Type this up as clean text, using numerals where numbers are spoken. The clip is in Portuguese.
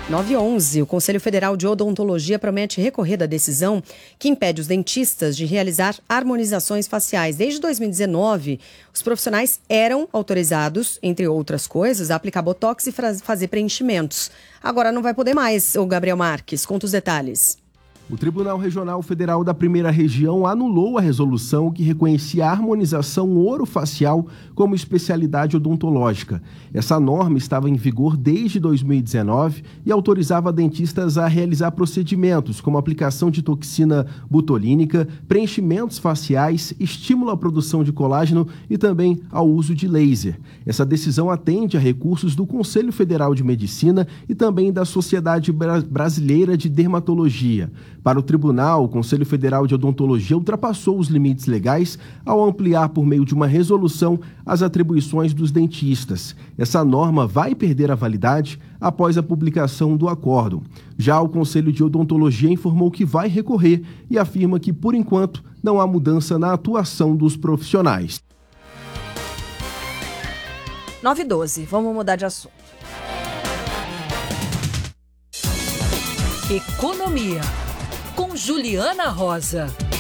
9h11, o Conselho Federal de Odontologia promete recorrer da decisão que impede os dentistas de realizar harmonizações faciais. Desde 2019, os profissionais eram autorizados, entre outras coisas, a aplicar botox e fazer preenchimentos. Agora não vai poder mais, o Gabriel Marques. Conta os detalhes. O Tribunal Regional Federal da Primeira Região anulou a resolução que reconhecia a harmonização orofacial como especialidade odontológica. Essa norma estava em vigor desde 2019 e autorizava dentistas a realizar procedimentos como aplicação de toxina botulínica, preenchimentos faciais, estímulo à produção de colágeno e também ao uso de laser. Essa decisão atende a recursos do Conselho Federal de Medicina e também da Sociedade Brasileira de Dermatologia. Para o tribunal, o Conselho Federal de Odontologia ultrapassou os limites legais ao ampliar, por meio de uma resolução, as atribuições dos dentistas. Essa norma vai perder a validade após a publicação do acórdão. Já o Conselho de Odontologia informou que vai recorrer e afirma que, por enquanto, não há mudança na atuação dos profissionais. 9h12, vamos mudar de assunto. Economia, com Juliana Rosa.